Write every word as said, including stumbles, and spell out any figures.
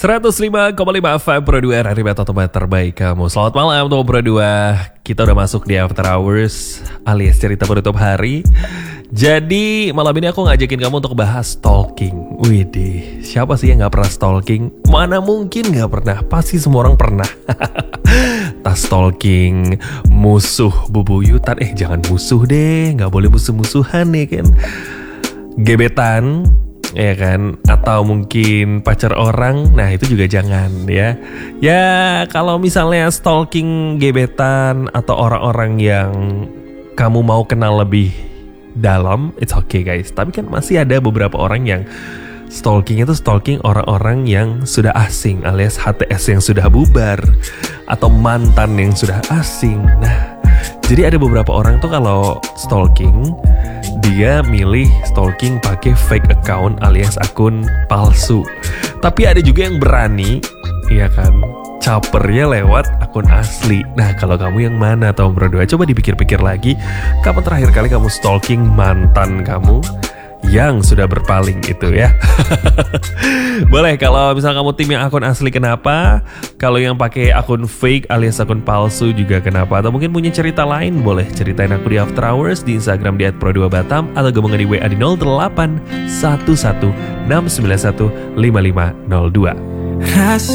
seratus lima koma lima F M Pro dua, radio Beta tempat terbaik kamu. Selamat malam untuk Pro dua. Kita udah masuk di After Hours alias cerita penutup hari. Jadi malam ini aku ngajakin kamu untuk bahas stalking. Widih, siapa sih yang gak pernah stalking? Mana mungkin gak pernah, pasti semua orang pernah. Tas stalking, musuh bubuyutan. Eh jangan musuh deh, gak boleh musuh-musuhan nih kan. Gebetan, ya kan, atau mungkin pacar orang, nah itu juga jangan ya. Ya kalau misalnya stalking gebetan atau orang-orang yang kamu mau kenal lebih dalam, it's okay guys. Tapi kan masih ada beberapa orang yang stalking itu stalking orang-orang yang sudah asing, alias H T S yang sudah bubar, atau mantan yang sudah asing. Nah, jadi ada beberapa orang tuh kalau stalking, dia milih stalking pakai fake account alias akun palsu. Tapi ada juga yang berani, ya kan, capernya lewat akun asli. Nah kalau kamu yang mana Tom Bro dua? Coba dipikir-pikir lagi, kapan terakhir kali kamu stalking mantan kamu yang sudah berpaling itu ya? Boleh kalau misal kamu tim yang akun asli kenapa? Kalau yang pakai akun fake alias akun palsu juga kenapa? Atau mungkin punya cerita lain, boleh ceritain aku di After Hours di Instagram di et pro dua batam atau gabungan di W A di nol delapan satu satu enam sembilan satu lima lima nol dua.